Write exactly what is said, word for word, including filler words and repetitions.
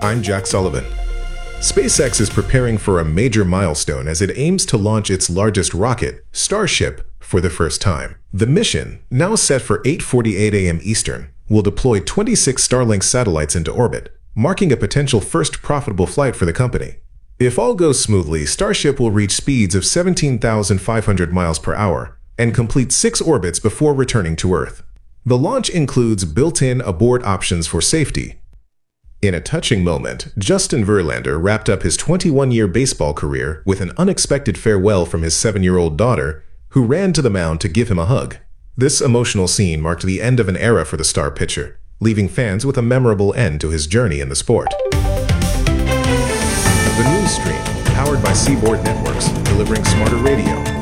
I'm Jack Sullivan. SpaceX is preparing for a major milestone as it aims to launch its largest rocket, Starship, for the first time. The mission, now set for eight forty-eight a m Eastern, will deploy twenty-six Starlink satellites into orbit, marking a potential first profitable flight for the company. If all goes smoothly, Starship will reach speeds of seventeen thousand five hundred miles per hour and complete six orbits before returning to Earth. The launch includes built-in abort options for safety. In a touching moment, Justin Verlander wrapped up his twenty-one-year baseball career with an unexpected farewell from his seven-year-old daughter, who ran to the mound to give him a hug. This emotional scene marked the end of an era for the star pitcher, leaving fans with a memorable end to his journey in the sport. The News Stream, powered by Seaboard Networks, delivering smarter radio.